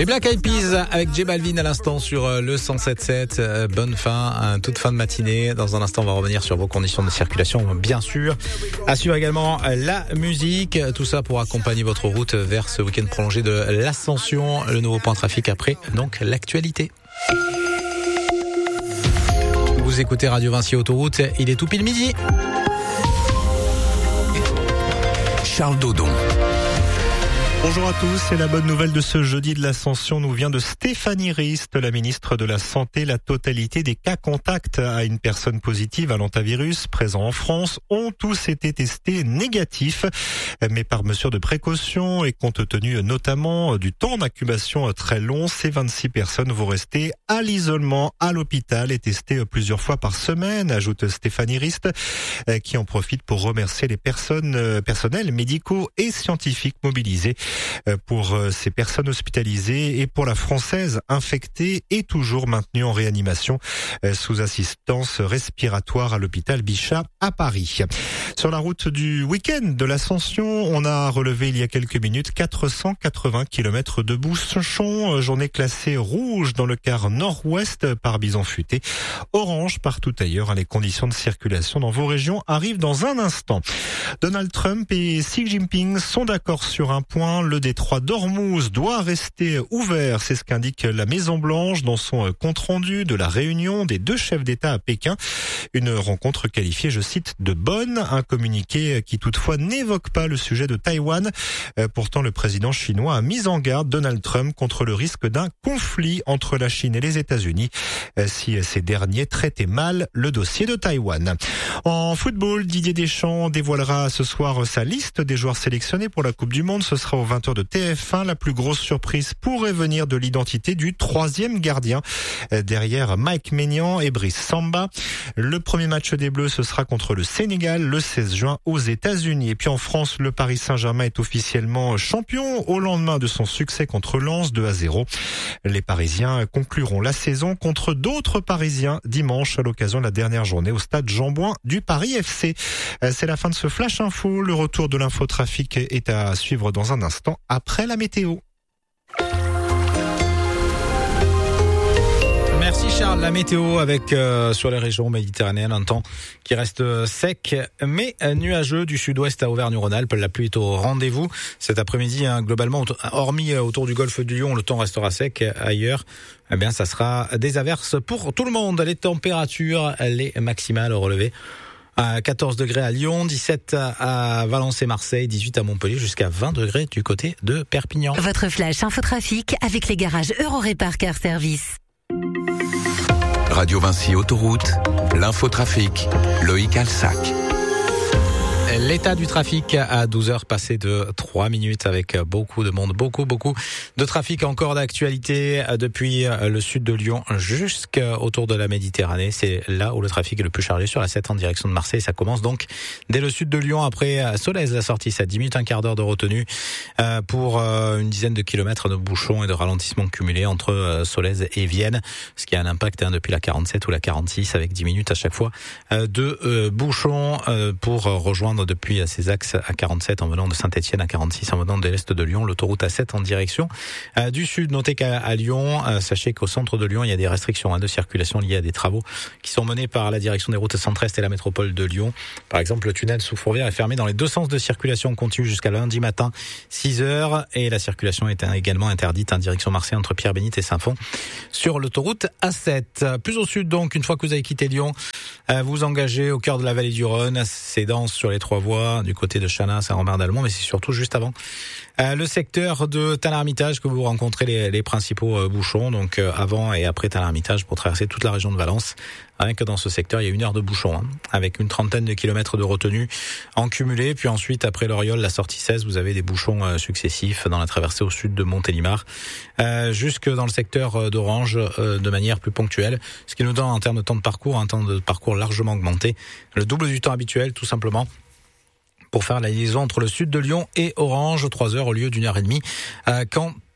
Les Black Eyed Peas avec J Balvin à l'instant sur le 107.7. Bonne fin, toute fin de matinée. Dans un instant, on va revenir sur vos conditions de circulation, bien sûr. À suivre également la musique. Tout ça pour accompagner votre route vers ce week-end prolongé de l'Ascension. Le nouveau point trafic après, donc l'actualité. Vous écoutez Radio Vinci Autoroute. Il est tout pile midi. Charles Dodon. Bonjour à tous, et la bonne nouvelle de ce jeudi de l'Ascension nous vient de Stéphanie Rist, la ministre de la Santé. La totalité des cas contacts à une personne positive à l'hantavirus présents en France ont tous été testés négatifs, mais par mesure de précaution et compte tenu notamment du temps d'incubation très long, ces 26 personnes vont rester à l'isolement à l'hôpital et tester plusieurs fois par semaine, ajoute Stéphanie Rist, qui en profite pour remercier les personnels médicaux et scientifiques mobilisés pour ces personnes hospitalisées et pour la Française infectée et toujours maintenue en réanimation sous assistance respiratoire à l'hôpital Bichat à Paris. Sur la route du week-end de l'Ascension, on a relevé il y a quelques minutes 480 km de bouchons, journée classée rouge dans le quart nord-ouest par Bison Futé, orange partout ailleurs. Les conditions de circulation dans vos régions arrivent dans un instant. Donald Trump et Xi Jinping sont d'accord sur un point. Le détroit d'Ormuz doit rester ouvert, c'est ce qu'indique la Maison-Blanche dans son compte-rendu de la réunion des deux chefs d'État à Pékin. Une rencontre qualifiée, je cite, de bonne, un communiqué qui toutefois n'évoque pas le sujet de Taïwan. Pourtant, le président chinois a mis en garde Donald Trump contre le risque d'un conflit entre la Chine et les États-Unis si ces derniers traitaient mal le dossier de Taïwan. En football, Didier Deschamps dévoilera ce soir sa liste des joueurs sélectionnés pour la Coupe du Monde. Ce sera aux 20h de TF1. La plus grosse surprise pourrait venir de l'identité du troisième gardien derrière Mike Maignan et Brice Samba. Le premier match des Bleus, ce sera contre le Sénégal le 16 juin aux États-Unis. Et puis en France, le Paris Saint-Germain est officiellement champion au lendemain de son succès contre Lens 2-0. Les Parisiens concluront la saison contre d'autres Parisiens dimanche à l'occasion de la dernière journée au stade Jean-Bouin du Paris FC. C'est la fin de ce Flash Info. Le retour de l'infotrafic est à suivre dans un instant après la météo. Merci Charles. La météo avec sur les régions méditerranéennes un temps qui reste sec mais nuageux du sud-ouest à Auvergne-Rhône-Alpes. La pluie est au rendez-vous cet après-midi. Globalement, hormis autour du golfe du Lion, le temps restera sec. Ailleurs, eh bien, ça sera des averses pour tout le monde. Les températures, les maximales relevées. À 14 degrés à Lyon, 17 à Valence et Marseille, 18 à Montpellier, jusqu'à 20 degrés du côté de Perpignan. Votre flash infotrafic avec les garages Eurorépar Car Service. Radio Vinci Autoroute, l'infotrafic, Loïc Alsac. L'état du trafic à 12h passé de 3 minutes avec beaucoup de monde, beaucoup de trafic encore d'actualité depuis le sud de Lyon jusqu'autour de la Méditerranée. C'est là où le trafic est le plus chargé sur la 7 en direction de Marseille. Ça commence donc dès le sud de Lyon après Solèze, la sortie. C'est à 10 minutes, un quart d'heure de retenue pour une dizaine de kilomètres de bouchons et de ralentissements cumulés entre Solèze et Vienne, ce qui a un impact depuis la 47 ou la 46 avec 10 minutes à chaque fois de bouchons pour rejoindre depuis ces axes à 47 en venant de Saint-Etienne, à 46 en venant de l'est de Lyon, l'autoroute A7 en direction du sud. Notez qu'à Lyon, sachez qu'au centre de Lyon, il y a des restrictions de circulation liées à des travaux qui sont menés par la direction des routes centre-est et la métropole de Lyon. Par exemple, le tunnel sous Fourvière est fermé dans les deux sens de circulation continue jusqu'à lundi matin 6h et la circulation est également interdite en direction Marseille entre Pierre-Bénite et Saint-Fond sur l'autoroute A7. Plus au sud donc, une fois que vous avez quitté Lyon, vous engagez au cœur de la vallée du Rhône. C'est dense sur les trois voies du côté de Chana, Saint-Robert-d'Almont, mais c'est surtout juste avant le secteur de Tallard-Hermitage que vous rencontrez les principaux bouchons, donc avant et après Tallard-Hermitage pour traverser toute la région de Valence. Rien que dans ce secteur, il y a 1 heure de bouchon, avec une trentaine de kilomètres de retenue en cumulé. Puis ensuite, après l'Oriole, la sortie 16, vous avez des bouchons successifs dans la traversée au sud de Montélimar, jusque dans le secteur d'Orange de manière plus ponctuelle, ce qui nous donne en termes de temps de parcours, un temps de parcours largement augmenté, le double du temps habituel tout simplement, pour faire la liaison entre le sud de Lyon et Orange, 3 heures au lieu d'1 heure et demie, quand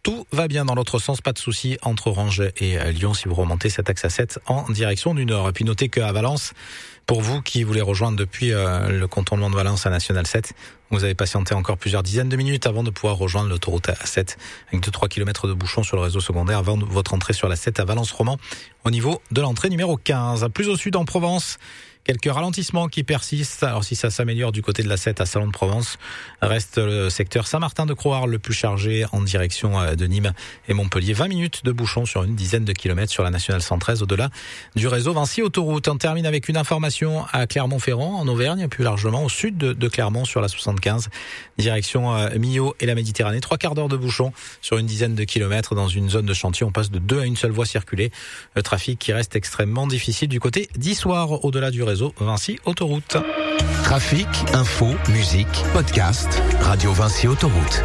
tout va bien dans l'autre sens, pas de souci entre Orange et Lyon si vous remontez cet axe A7 en direction du nord. Et puis notez qu'à Valence, pour vous qui voulez rejoindre depuis le contournement de Valence à National 7, vous avez patienté encore plusieurs dizaines de minutes avant de pouvoir rejoindre l'autoroute A7 avec 2-3 km de bouchons sur le réseau secondaire avant votre entrée sur la 7 à Valence-Roman au niveau de l'entrée numéro 15. Plus au sud en Provence, quelques ralentissements qui persistent. Alors si ça s'améliore du côté de la 7 à Salon de Provence, reste le secteur Saint-Martin-de-Croire le plus chargé en direction de Nîmes et Montpellier. 20 minutes de bouchons sur une dizaine de kilomètres sur la nationale 113 au-delà du réseau Vinci Autoroute. On termine avec une information à Clermont-Ferrand en Auvergne et plus largement au sud de Clermont sur la 75 direction Millau et la Méditerranée. 3 quarts d'heure de bouchons sur une dizaine de kilomètres dans une zone de chantier. On passe de 2 à une seule voie circulée. Le trafic qui reste extrêmement difficile du côté d'Issoire au-delà du réseau Vinci Autoroute. Trafic, info, musique, podcast, Radio Vinci Autoroute.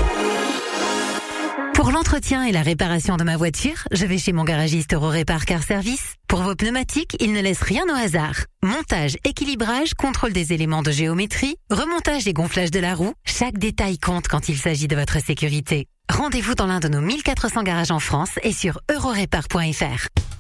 Pour l'entretien et la réparation de ma voiture, je vais chez mon garagiste Eurorépar Car Service. Pour vos pneumatiques, il ne laisse rien au hasard. Montage, équilibrage, contrôle des éléments de géométrie, remontage et gonflage de la roue, chaque détail compte quand il s'agit de votre sécurité. Rendez-vous dans l'un de nos 1400 garages en France et sur eurorépar.fr.